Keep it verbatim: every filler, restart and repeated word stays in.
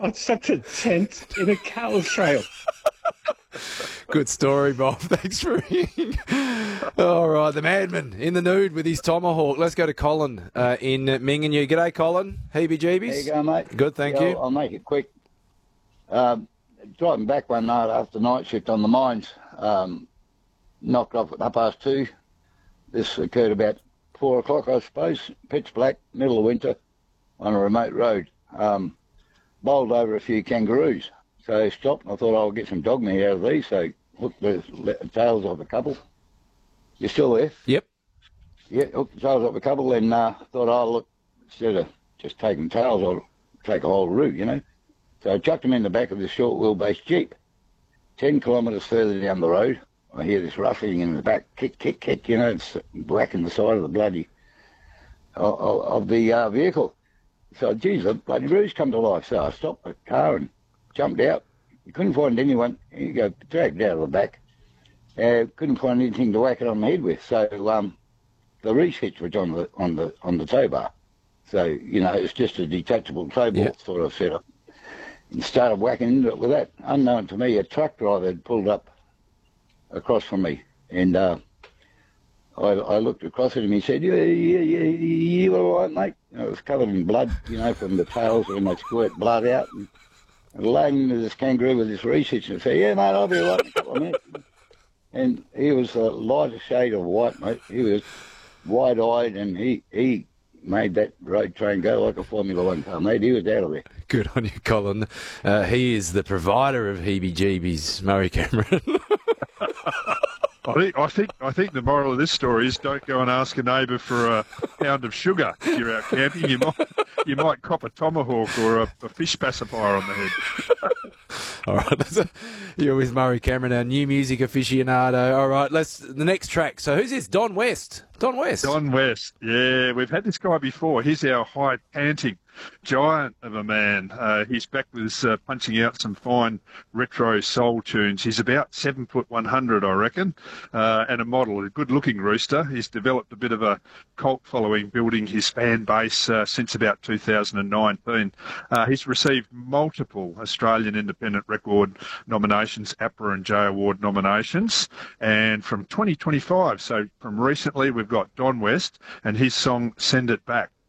on such a tent in a cattle trail. Good story, Bob. Thanks for ringing. All right, the madman in the nude with his tomahawk. Let's go to Colin uh, in Minginyu. G'day, Colin. Heebie-jeebies. There you go, mate. Good, thank yeah, you. I'll, I'll make it quick. Um, driving back one night after night shift on the mines, um, knocked off at half past two. This occurred about four o'clock, I suppose, pitch black, middle of winter, on a remote road. Um, bowled over a few kangaroos. So I stopped and I thought I'll get some dog meat out of these, so hooked the tails off a couple. You still there? Yep. Yeah, hooked the tails off a couple, then uh, thought, oh, look, instead of just taking tails, I'll take a whole root, you know. So I chucked them in the back of this short wheelbase Jeep. Ten kilometres further down the road, I hear this rustling in the back, kick, kick, kick, you know, it's whacking the side of the bloody, of, of the uh, vehicle. So, geez, the bloody roof's come to life. So I stopped the car and jumped out. You couldn't find anyone. You go dragged out of the back. Uh, couldn't find anything to whack it on the head with. So um, the reach hitch was on the on the on the tow bar. So you know it's just a detachable tow ball Yeah. sort of setup. And started whacking into it with that. Unknown to me, a truck driver had pulled up across from me, and uh, I, I looked across at him. He said, "You, you, you, you all right, mate?" And it was covered in blood, you know, from the tails when they squirt blood out. And, and laying into this kangaroo with this research and say, "Yeah, mate, I'll be all right in a couple of minutes." And he was a lighter shade of white, mate. He was wide-eyed, and he he made that road train go like a Formula One car, mate. He was out of there. Good on you, Colin. Uh, he is the provider of heebie-jeebies, Murray Cameron. I think I think I think the moral of this story is don't go and ask a neighbour for a pound of sugar if you're out camping. You might you might cop a tomahawk or a, a fish pacifier on the head. All right, that's a, you're with Murray Cameron, our new music aficionado. All right, let's the next track. So who's this? Don West. Don West. Don West. Yeah, we've had this guy before. He's our high panting giant of a man. Uh, he's back with uh, punching out some fine retro soul tunes. He's about seven foot one hundred, I reckon, uh, and a model, a good-looking rooster. He's developed a bit of a cult following, building his fan base uh, since about two thousand nineteen. Uh, he's received multiple Australian Independent Record nominations, APRA and J Award nominations, and from twenty twenty-five, so from recently, we've got Don West and his song "Send It Back."